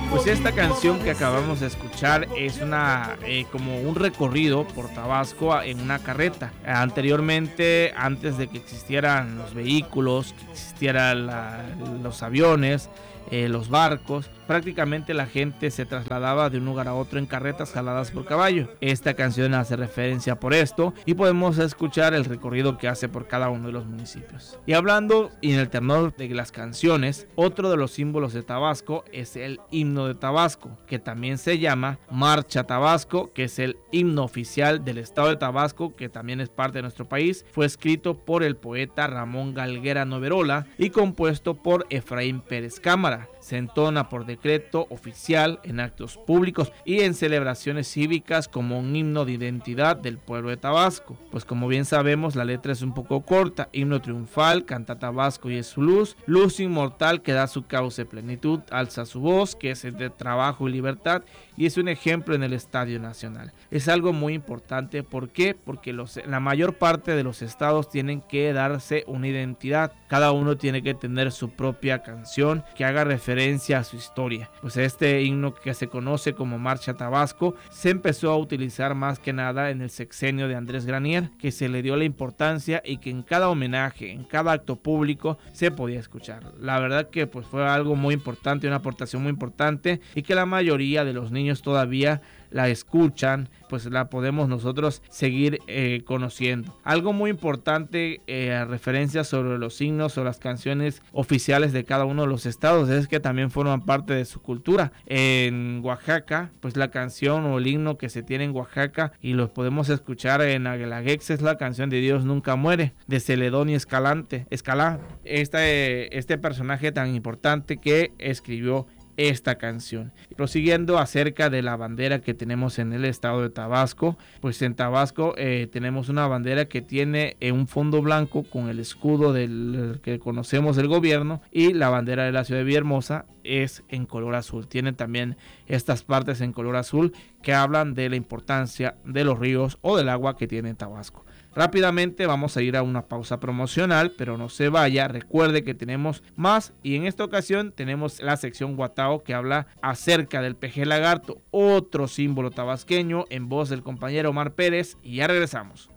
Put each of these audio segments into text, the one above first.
Pues esta canción que acabamos de escuchar es como un recorrido por Tabasco en una carreta. Anteriormente, antes de que existieran los vehículos, que existieran los aviones, los barcos, prácticamente la gente se trasladaba de un lugar a otro en carretas jaladas por caballo. Esta canción hace referencia por esto y podemos escuchar el recorrido que hace por cada uno de los municipios. Y hablando en el tenor de las canciones, otro de los símbolos de Tabasco es el himno de Tabasco, que también se llama Marcha Tabasco, que es el himno oficial del estado de Tabasco, que también es parte de nuestro país. Fue escrito por el poeta Ramón Galguera Noverola y compuesto por Efraín Pérez Cámara. Se entona por decreto oficial en actos públicos y en celebraciones cívicas como un himno de identidad del pueblo de Tabasco. Pues como bien sabemos, la letra es un poco corta: himno triunfal, canta Tabasco y es su luz inmortal que da su cauce plenitud, alza su voz, que es de trabajo y libertad, y es un ejemplo en el Estadio Nacional. Es algo muy importante. ¿Por qué? Porque la mayor parte de los estados tienen que darse una identidad. Cada uno tiene que tener su propia canción que haga referencia a su historia. Pues este himno, que se conoce como Marcha Tabasco, se empezó a utilizar más que nada en el sexenio de Andrés Granier, que se le dio la importancia y que en cada homenaje, en cada acto público se podía escuchar. La verdad que pues fue algo muy importante, una aportación muy importante, y que la mayoría de los niños todavía la escuchan, pues la podemos nosotros seguir conociendo. Algo muy importante, referencia sobre los himnos o las canciones oficiales de cada uno de los estados, es que también forman parte de su cultura. En Oaxaca, pues la canción o el himno que se tiene en Oaxaca y los podemos escuchar en Aguelaguex es la canción de Dios Nunca Muere, de Celedón y Escalá. Este personaje tan importante que escribió esta canción. Prosiguiendo acerca de la bandera que tenemos en el estado de Tabasco, pues en Tabasco tenemos una bandera que tiene un fondo blanco con el escudo del que conocemos del gobierno, y la bandera de la ciudad de Villahermosa es en color azul. Tiene también estas partes en color azul que hablan de la importancia de los ríos o del agua que tiene Tabasco. Rápidamente vamos a ir a una pausa promocional, pero no se vaya. Recuerde que tenemos más, y en esta ocasión tenemos la sección Guatao, que habla acerca del peje lagarto, otro símbolo tabasqueño, en voz del compañero Omar Pérez, y ya regresamos.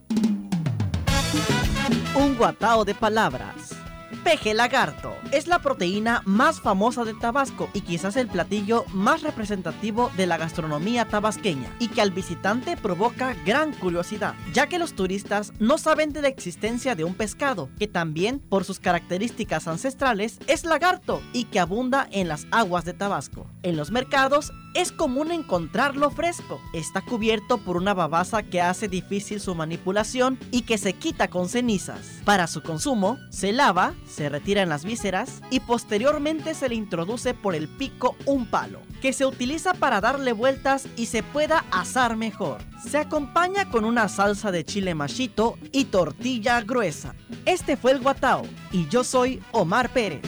Un guatao de palabras. Peje lagarto es la proteína más famosa de Tabasco y quizás el platillo más representativo de la gastronomía tabasqueña, y que al visitante provoca gran curiosidad, ya que los turistas no saben de la existencia de un pescado que también, por sus características ancestrales, es lagarto y que abunda en las aguas de Tabasco. En los mercados es común encontrarlo fresco. Está cubierto por una babasa que hace difícil su manipulación y que se quita con cenizas. Para su consumo, se lava, se retiran las vísceras y posteriormente se le introduce por el pico un palo, que se utiliza para darle vueltas y se pueda asar mejor. Se acompaña con una salsa de chile machito y tortilla gruesa. Este fue el Guatao y yo soy Omar Pérez.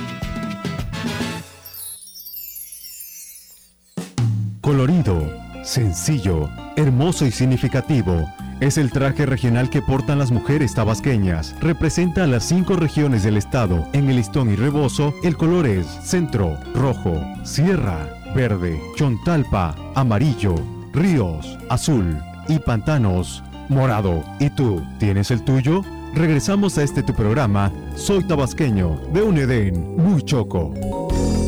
Colorido, sencillo, hermoso y significativo. Es el traje regional que portan las mujeres tabasqueñas. Representa a las 5 regiones del estado. En el listón y rebozo, el color es centro, rojo, sierra, verde, chontalpa, amarillo, ríos, azul y pantanos, morado. ¿Y tú, tienes el tuyo? Regresamos a tu programa, Soy Tabasqueño, de un Edén muy choco.